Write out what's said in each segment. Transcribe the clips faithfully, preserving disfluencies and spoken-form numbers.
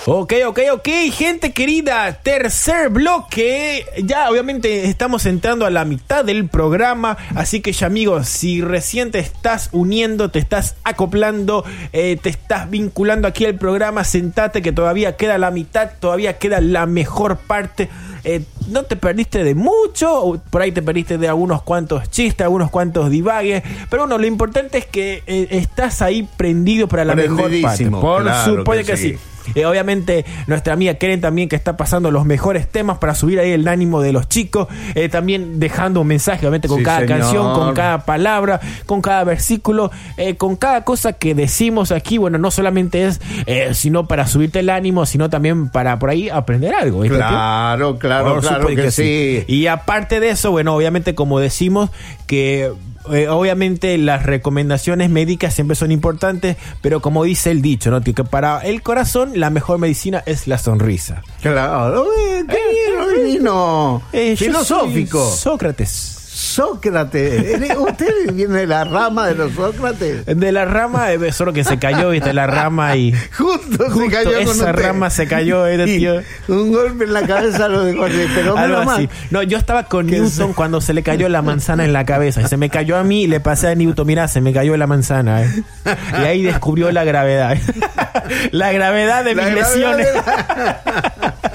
Ok, ok, ok, gente querida, tercer bloque. Ya obviamente estamos entrando a la mitad del programa, así que ya amigos, si recién te estás uniendo, te estás acoplando, eh, te estás vinculando aquí al programa, sentate que todavía queda la mitad, todavía queda la mejor parte. Eh, no te perdiste de mucho, por ahí te perdiste de algunos cuantos chistes, algunos cuantos divagues, pero bueno, lo importante es que eh, estás ahí prendido para la mejor parte. Por claro supuesto que, que sí. sí. Eh, obviamente nuestra amiga Keren también, que está pasando los mejores temas para subir ahí el ánimo de los chicos, eh, también dejando un mensaje obviamente con sí, cada señor. canción, con cada palabra, con cada versículo, eh, con cada cosa que decimos aquí. Bueno, no solamente es eh, sino para subirte el ánimo, sino también para por ahí aprender algo, ¿viste? Claro, claro, Por claro que, que sí. sí. Y aparte de eso, bueno, obviamente como decimos que Eh, obviamente las recomendaciones médicas siempre son importantes, pero como dice el dicho, ¿no? Que para el corazón la mejor medicina es la sonrisa. Claro, eh, qué bien, hoy vino Eh, yo filosófico. soy Sócrates. Sócrates, ¿usted viene de la rama de los Sócrates? De la rama, eh, solo que se cayó, viste, la rama y Justo, justo se cayó con esa usted. rama se cayó, era, Y tío. un golpe en la cabeza lo dejó así, pero Algo menos así. mal. No, yo estaba con Que Newton se- cuando se le cayó la manzana en la cabeza. Y se me cayó a mí y le pasé a Newton, mirá, se me cayó la manzana. ¿eh? Y ahí descubrió la gravedad. La gravedad de La mis gravedad lesiones. de la-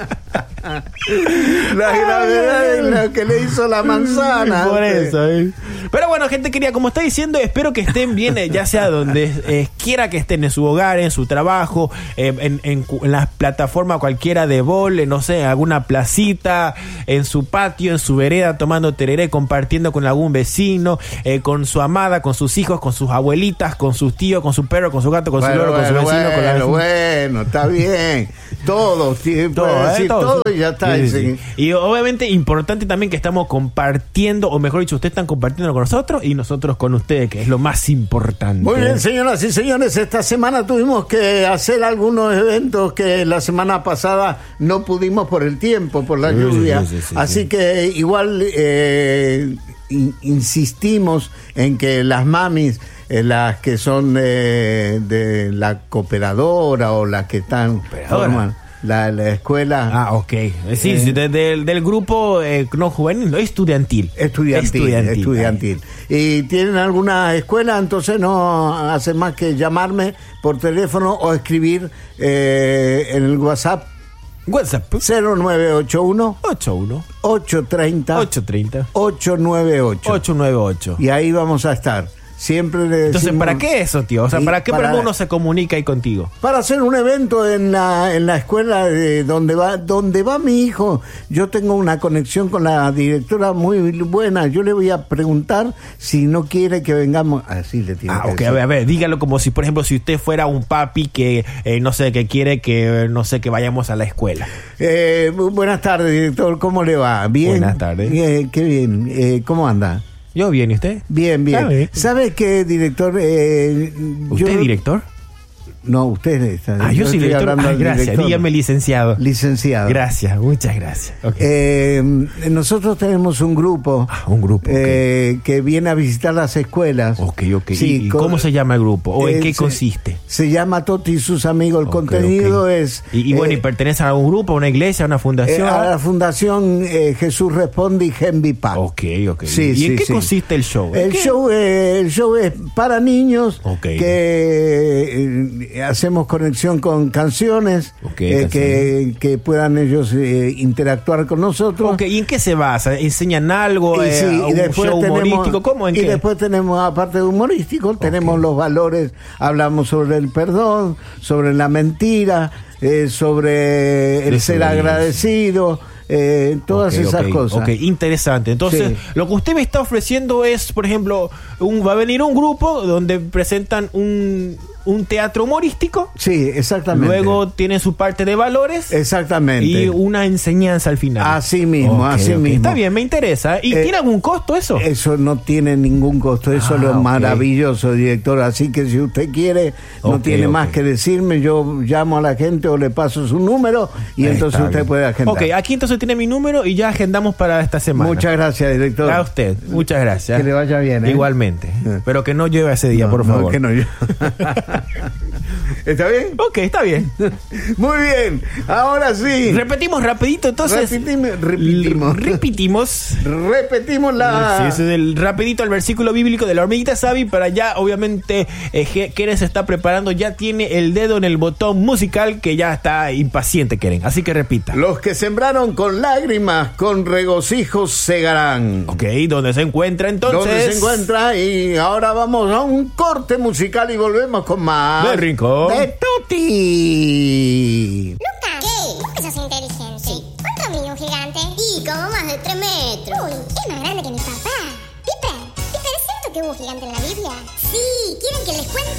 La gravedad de lo que le hizo la manzana. Por usted. eso, ¿eh? Pero bueno, gente querida, como está diciendo, espero que estén bien, eh, ya sea donde eh, quiera que estén, en su hogar, en su trabajo, eh, en, en, cu- en la plataforma cualquiera de bol, eh, no sé, alguna placita, en su patio, en su vereda, tomando tereré, compartiendo con algún vecino, eh, con su amada, con sus hijos, con sus abuelitas, con sus tíos, con su perro, con su gato, con Bueno, su loro, con su bueno, vecino, con la bueno, vecina. bueno, está bien. Todo, sí, Todo, puede ¿eh? decir Todo. todo y ya está. Sí, sí, Sí. sí. Y obviamente importante también que estamos compartiendo, o mejor dicho, ustedes están compartiendo con nosotros y nosotros con ustedes, que es lo más importante. Muy bien, señoras y señores, esta semana tuvimos que hacer algunos eventos que la semana pasada no pudimos por el tiempo, por la Sí, lluvia. sí, sí, sí, Así sí. que igual eh, in- insistimos en que las mamis, eh, las que son eh, de la cooperadora o las que están Cooperadora. forman la, la escuela Ah, ok. Eh, Sí, Eh. sí, de- del, del grupo eh, no juvenil, no, estudiantil. estudiantil, Estudiantil. estudiantil. Y tienen alguna escuela, entonces no hacen más que llamarme por teléfono o escribir eh, en el WhatsApp WhatsApp cero nueve ocho uno, ocho uno ocho tres cero, ocho treinta ocho nueve ocho. ocho nueve ocho. Y ahí vamos a estar. Siempre le Entonces, decimos- ¿para qué eso, tío? O sea, Y ¿para qué para- uno se comunica ahí contigo? Para hacer un evento en la, en la escuela de donde va donde va mi hijo. Yo tengo una conexión con la directora muy buena. Yo le voy a preguntar si no quiere que vengamos. Así le tiene Ah, que ok, decir. a ver, a ver, dígalo como si, por ejemplo, si usted fuera un papi que, eh, no sé, que quiere que, eh, no sé, que vayamos a la escuela. Eh, bu- buenas tardes, director. ¿Cómo le va? Bien. Buenas tardes. Eh, qué bien. Eh, ¿Cómo anda? ¿Yo bien y usted? Bien, bien. Ah, bien. ¿Sabe qué, director? Eh, ¿Usted yo- es director? No, usted está. Ah, yo soy estoy director. hablando Ah, al gracias, director. dígame licenciado. Licenciado. Gracias, muchas gracias. Ok. Eh, nosotros tenemos un grupo, Ah, un grupo, ok. eh, que viene a visitar las escuelas. Ok, ok. Sí, ¿Y con- cómo se llama el grupo? ¿O en eh, qué se- consiste? Se llama Toti y sus amigos. El Ok, contenido ok. es... Y, y bueno, eh, ¿y pertenece a algún grupo, a una iglesia, a una eh, fundación? a la Fundación eh, Jesús Responde y Genvipac. Ok, ok. Sí, ¿Y sí, en qué sí. consiste el show? ¿En El qué? show, eh, el show es para niños, Ok. que eh, hacemos conexión con canciones, Ok, eh, canciones. que, que puedan ellos eh, interactuar con nosotros. Ok, ¿y en qué se basa? ¿Enseñan algo? Y eh, sí, a y un después show tenemos, humorístico? ¿Cómo? ¿En y qué? después tenemos, aparte de humorístico, tenemos los valores, hablamos sobre el perdón, sobre la mentira, eh, sobre el De ser sobre agradecido, eh, todas Ok, esas ok, cosas. Ok, interesante. Entonces, Sí. lo que usted me está ofreciendo es, por ejemplo, un, va a venir un grupo donde presentan un, un teatro humorístico. Sí, exactamente. Luego tiene su parte de valores. Exactamente. Y una enseñanza al final. Así mismo, Ok, así ok. mismo. Está bien, me interesa. ¿Y Eh, tiene algún costo eso? Eso no tiene ningún costo, eso Ah, es lo ok. maravilloso, director. Así que si usted quiere, no Ok, tiene ok. más que decirme, yo llamo a la gente o le paso su número y Ahí entonces está usted bien. puede agendar. Ok, aquí entonces tiene mi número y ya agendamos para esta semana. Muchas gracias, director. A usted, muchas gracias. Que le vaya bien, ¿eh? Igualmente. Eh. Pero que no llueva ese día, No, por no, favor. que no yo. ¿Está bien? Ok, está bien. Muy bien, ahora sí. Repetimos rapidito, entonces. Repetimos. Repetimos. Repetimos. Repetimos la... Sí, ese es el rapidito el versículo bíblico de la hormiguita Sabi. Para allá, obviamente, eh, Keren se está preparando. Ya tiene el dedo en el botón musical que ya está impaciente, Keren. Así que repita. Los que sembraron con lágrimas, con regocijos segarán. Ok, ¿dónde se encuentra entonces? ¿Dónde se encuentra? Y ahora vamos a un corte musical y volvemos con más del Rincón de Tuti. Lucas, ¿qué? ¿Vos que sos inteligente? Sí. ¿Cuánto mide un gigante? Y como más de tres metros. Uy, es más grande que mi papá. Piper, Piper, ¿es cierto que hubo un gigante en la Biblia? Sí, ¿quieren que les cuente?